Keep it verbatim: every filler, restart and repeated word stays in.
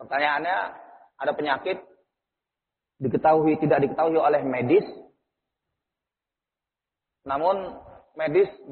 Pertanyaannya, ada penyakit diketahui tidak diketahui oleh medis, namun medis